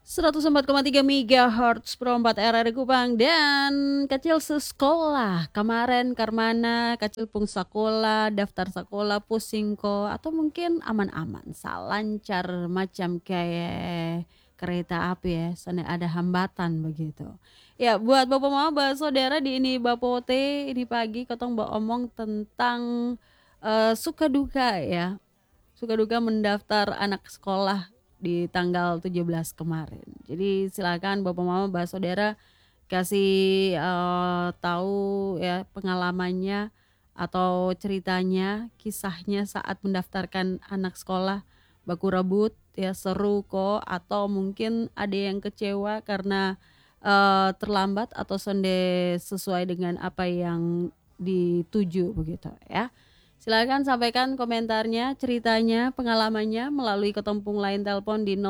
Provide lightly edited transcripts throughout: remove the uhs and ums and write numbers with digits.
104,3 MHz Pro 4 RRI Kupang dan kecil sekolah kemarin Karmana kecil pung sekolah daftar sekolah pusing ko atau mungkin aman-aman salancar macam kayak kereta api ya sana ada hambatan begitu ya buat bapak mama bapak saudara di ini bapote ini pagi kotong bawa omong tentang suka duka ya suka duka mendaftar anak sekolah di tanggal 17 kemarin. Jadi silakan Bapak Mama Bapak Saudara kasih tahu ya pengalamannya atau ceritanya, kisahnya saat mendaftarkan anak sekolah baku rebut ya seru kok atau mungkin ada yang kecewa karena terlambat atau sonde sesuai dengan apa yang dituju begitu ya. Silakan sampaikan komentarnya, ceritanya, pengalamannya melalui ketempung line telepon di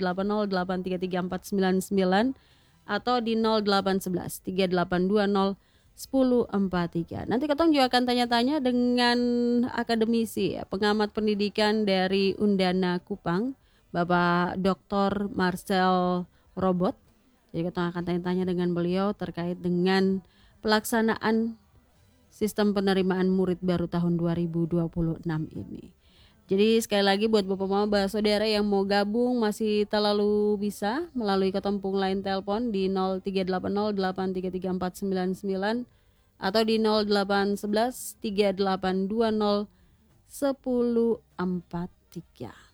0380833499 atau di 0811 3820 1043. Nanti ketong juga akan tanya-tanya dengan akademisi ya, pengamat pendidikan dari Undana Kupang, Bapak Dr. Marcel Robot. Jadi ketong akan tanya-tanya dengan beliau terkait dengan pelaksanaan sistem penerimaan murid baru tahun 2026 ini. Jadi sekali lagi buat Bapak Mama Bapak Saudara yang mau gabung masih terlalu bisa melalui ketempung line telepon di 0380833499 atau di 0811 3820 1043.